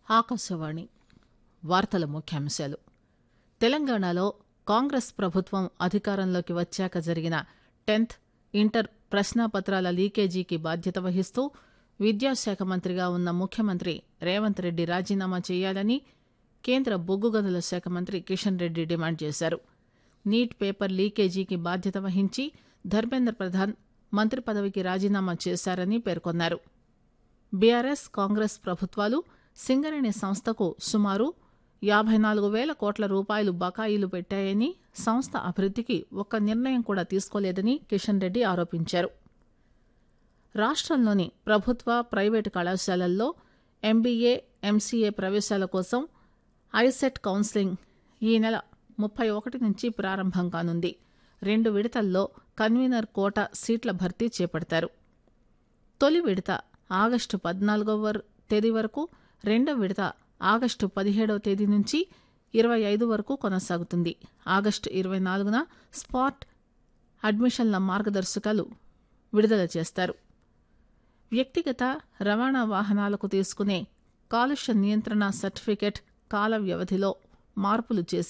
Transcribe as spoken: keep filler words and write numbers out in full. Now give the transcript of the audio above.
ఆకాశవాణి వార్తల ముఖ్యాంశాలు. తెలంగాణలో కాంగ్రెస్ ప్రభుత్వం అధికారంలోకి వచ్చాక జరిగిన టెన్త్, ఇంటర్ ప్రశ్నాపత్రాల లీకేజీకి బాధ్యత వహిస్తూ విద్యాశాఖ మంత్రిగా ఉన్న ముఖ్యమంత్రి రేవంత్ రెడ్డి రాజీనామా చేయాలని కేంద్ర బొగ్గు గనుల శాఖ మంత్రి కిషన్ రెడ్డి డిమాండ్ చేశారు. నీట్ పేపర్ లీకేజీకి బాధ్యత వహించి ధర్మేంద్ర ప్రధాన్ మంత్రి పదవికి రాజీనామా చేశారని పేర్కొన్నారు. బీఆర్ఎస్, కాంగ్రెస్ ప్రభుత్వాలు సింగరేణి సంస్థకు సుమారు యాభై నాలుగు వేల కోట్ల రూపాయలు బకాయిలు పెట్టాయని, సంస్థ అభివృద్దికి ఒక్క నిర్ణయం కూడా తీసుకోలేదని కిషన్ రెడ్డి ఆరోపించారు. రాష్టంలోని ప్రభుత్వ, ప్రైవేటు కళాశాలల్లో ఎంబీఏ, ఎంసీఏ ప్రవేశాల కోసం ఐసెట్ కౌన్సిలింగ్ ఈ నెల ముప్పై ఒకటి నుంచి ప్రారంభం కానుంది. రెండు విడతల్లో కన్వీనర్ కోటా సీట్ల భర్తీ చేపడతారు. తొలి విడత ఆగస్టు పద్నాలుగవ తేదీ వరకు, రెండో విడత ఆగస్టు పదిహేడవ తేదీ నుంచి ఇరవై ఐదు వరకు కొనసాగుతుంది. ఆగస్టు ఇరవై నాలుగున స్పాట్ అడ్మిషన్ల మార్గదర్శకాలు విడుదల చేస్తారు. వ్యక్తిగత రవాణా వాహనాలకు తీసుకునే కాలుష్య నియంత్రణ సర్టిఫికెట్ కాల వ్యవధిలో మార్పులు చేసి